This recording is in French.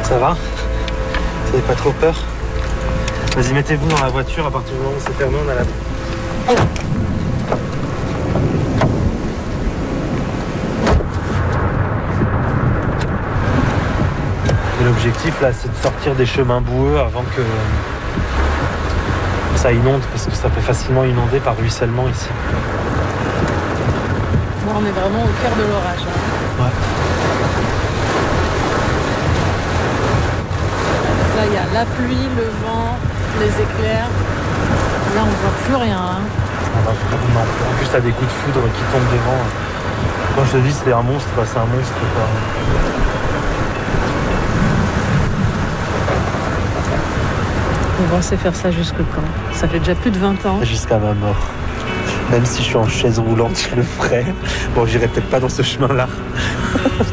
Ça va? Vous n'avez pas trop peur? Vas-y, mettez-vous dans la voiture, à partir du moment où c'est fermé, on a la... Et l'objectif là, c'est de sortir des chemins boueux avant que ça inonde, parce que ça peut facilement inonder par ruissellement ici. Bon, on est vraiment au cœur de l'orage. Hein. Ouais. Là, il y a la pluie, le vent, les éclairs. Là, on voit plus rien. Hein. Non. En plus, t'as des coups de foudre qui tombent devant. Quand je te dis c'est un monstre, c'est un monstre, quoi. On va se faire ça jusque quand? Ça fait déjà plus de 20 ans. Jusqu'à ma mort. Même si je suis en chaise roulante, je le ferai. Bon, j'irai peut-être pas dans ce chemin-là.